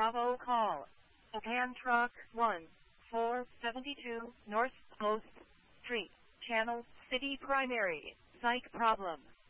Bravo call. Opan Truck 1, 472 North Post Street, Channel City Primary, Psych problem.